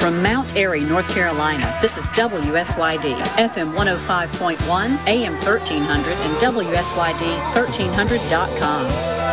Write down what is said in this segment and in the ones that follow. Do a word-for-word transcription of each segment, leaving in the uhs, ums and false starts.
From Mount Airy, North Carolina, this is W S Y D, F M one oh five point one, A M thirteen hundred, and W S Y D thirteen hundred dot com.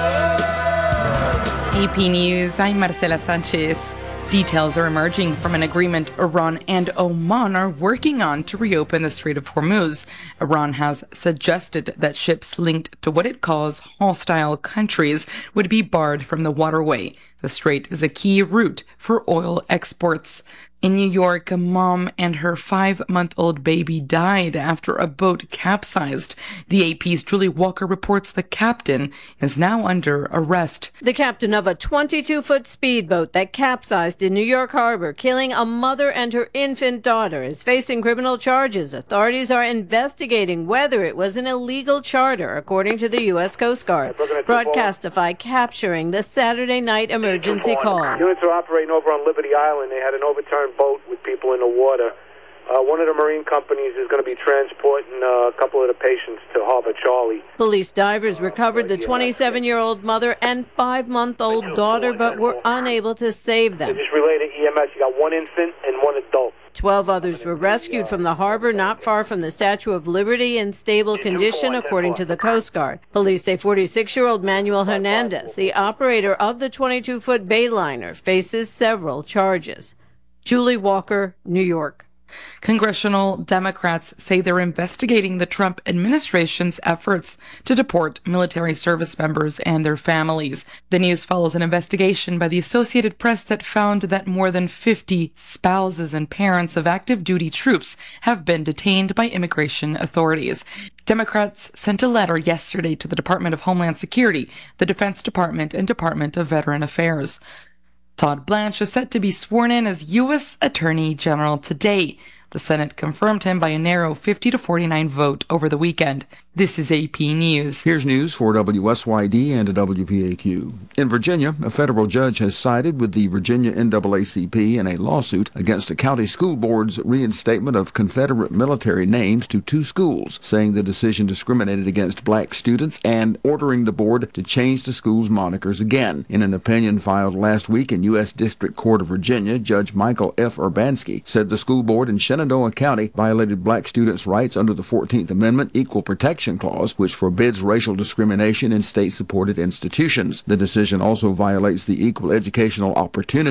A P News, I'm Marcela Sanchez. Details are emerging from an agreement Iran and Oman are working on to reopen the Strait of Hormuz. Iran has suggested that ships linked to what it calls hostile countries would be barred from the waterway. The strait is a key route for oil exports. In New York, a mom and her five-month-old baby died after a boat capsized. The A P's Julie Walker reports the captain is now under arrest. The captain of a twenty-two-foot speedboat that capsized in New York Harbor, killing a mother and her infant daughter, is facing criminal charges. Authorities are investigating whether it was an illegal charter, according to the U S Coast Guard. Broadcastify capturing the Saturday night emergency calls. Units are operating over on Liberty Island. They had an overturned boat with people in the water. Uh, one of the marine companies is going to be transporting uh, a couple of the patients to Harbor Charlie. Police divers recovered the twenty-seven-year-old mother and five-month-old daughter, but were unable to save them. They just relayed to E M S. You got one infant and one adult. Twelve others were rescued from the harbor not far from the Statue of Liberty in stable condition, according to the Coast Guard. Police say forty-six-year-old Manuel Hernandez, the operator of the twenty-two-foot Bayliner, faces several charges. Julie Walker, New York. Congressional Democrats say they're investigating the Trump administration's efforts to deport military service members and their families. The news follows an investigation by the Associated Press that found that more than fifty spouses and parents of active duty troops have been detained by immigration authorities. Democrats sent a letter yesterday to the Department of Homeland Security, the Defense Department, and Department of Veteran Affairs. Todd Blanche is set to be sworn in as U S Attorney General today. The Senate confirmed him by a narrow fifty to forty-nine vote over the weekend. This is A P News. Here's news for W S Y D and W P A Q. In Virginia, a federal judge has sided with the Virginia N double A C P in a lawsuit against a county school board's reinstatement of Confederate military names to two schools, saying the decision discriminated against black students and ordering the board to change the school's monikers again. In an opinion filed last week in U S District Court of Virginia, Judge Michael F. Urbanski said the school board in Shenandoah County violated black students' rights under the fourteenth Amendment Equal Protection Clause, which forbids racial discrimination in state-supported institutions. The decision also violates the Equal Educational Opportunity